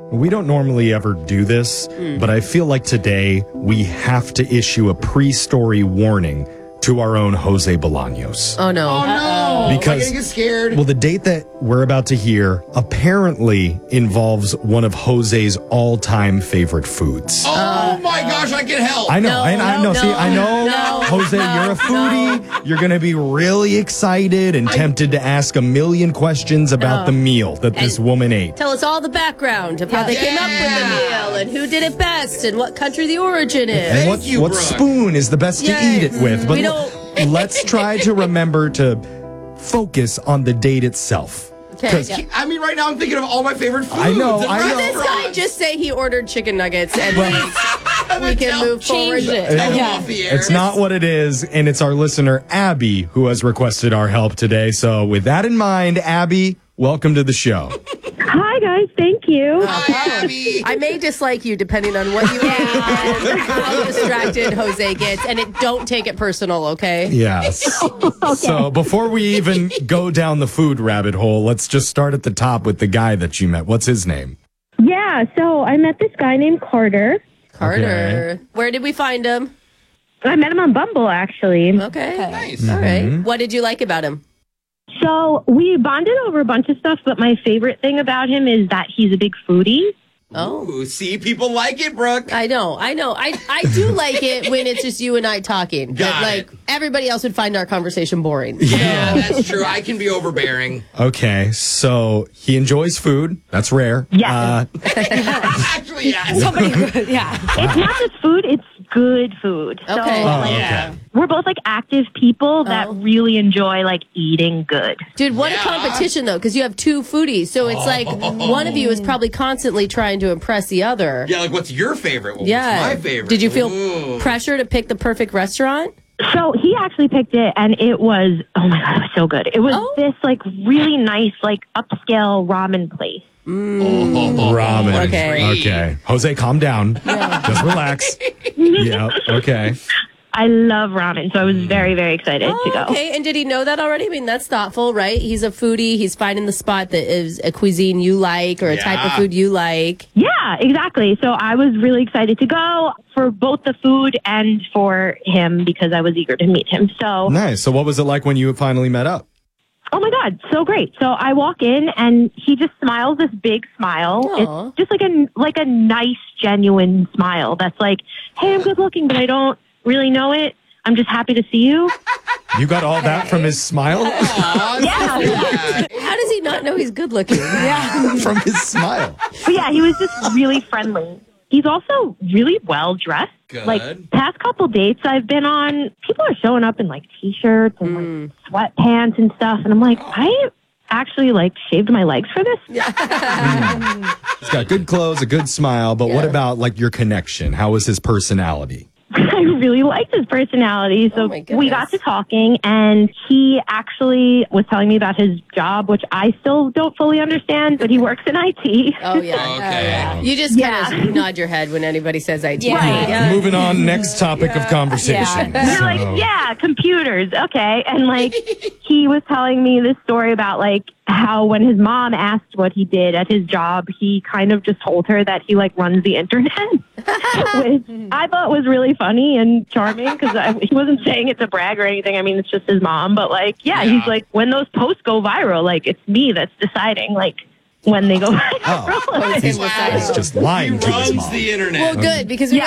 We don't normally ever do this, but I feel like today we have to issue a pre-story warning to our own Jose Bolaños. Oh, no. Oh, no. Because, I'm gonna get scared. Well, the date that we're about to hear apparently involves one of Jose's all-time favorite foods. Oh, my gosh, I can help. I know. No, Jose, you're a foodie. You're going to be really excited and tempted to ask a million questions about the meal that this woman ate. Tell us all the background of how they came up with the meal and who did it best and what country the origin is. And Thank you, what Brooke. spoon is the best to eat it with. But We don't- let's try to remember to focus on the date itself. Okay. I mean, right now I'm thinking of all my favorite foods. I know, and I know. This guy restaurants. just say he ordered chicken nuggets and we can move forward. Tell him off the air. It's not what it is, and it's our listener, Abby, who has requested our help today. So with that in mind, Abby, welcome to the show. Hi, guys. Thank you. Hi, Abby. I may dislike you depending on what you ate and how distracted Jose gets, and don't take it personal, okay? Yes. So before we even go down the food rabbit hole, let's just start at the top with the guy that you met. What's his name? Yeah, so I met this guy named Carter. Carter. Okay. Where did we find him? I met him on Bumble, actually. Okay. Nice. All right. What did you like about him? So we bonded over a bunch of stuff, but my favorite thing about him is that he's a big foodie. Oh. Ooh, see, people like it, Brooke. I know. I do like it when it's just you and I talking. But Got like it. everybody else would find our conversation boring. Yeah, that's true. I can be overbearing. Okay, so he enjoys food. That's rare. Yeah. Actually, yeah. It's not just food, it's good food. So, Okay. Yeah. we're both like active people that really enjoy like eating good. Dude, what Yeah. a competition though, because you have two foodies. So it's like one of you is probably constantly trying to impress the other. Yeah, like what's your favorite? Well, Yeah. what's my favorite? Did you feel Ooh. pressure to pick the perfect restaurant? So he actually picked it, and it was, oh my God, it was so good. It was this like really nice, like upscale ramen place. Ramen. Okay. Okay. Jose, calm down. Just relax. Yeah. Okay. I love ramen, so I was very, very excited to go. Okay, and did he know that already? I mean, that's thoughtful, right? He's a foodie. He's finding the spot that is a cuisine you like or a type of Yeah. food you like. Yeah, exactly. So I was really excited to go for both the food and for him because I was eager to meet him. So, Nice. So what was it like when you finally met up? oh my God, so great. So I walk in and he just smiles this big smile. Aw. It's just like a nice, genuine smile that's like, hey, I'm good looking, but I don't really know it. I'm just happy to see you. You got all that from his smile? Yeah. How does he not know he's good looking? Yeah. From his smile. But yeah, he was just really friendly. He's also really well dressed. Good. Like past couple dates I've been on, people are showing up in like t-shirts and like sweatpants and stuff, and I'm like, I actually like shaved my legs for this. He's got good clothes, a good smile, but what about like your connection? How was his personality? I really liked his personality. So Oh, my we got goodness. to talking, and he actually was telling me about his job, which I still don't fully understand, but he works in IT. Oh, yeah. Okay. You just kind of nod your head when anybody says IT. Right. Yeah. Moving on, next topic of conversation. You're So- like, yeah, computers. Okay. And like, he was telling me this story about like how when his mom asked what he did at his job, he kind of just told her that he like runs the internet, which I thought was really funny and charming because he wasn't saying it to brag or anything. I mean, it's just his mom, but like, yeah, he's like, when those posts go viral, like it's me that's deciding like when they go viral. He's just lying He to his runs mom. the internet. Well, good, because we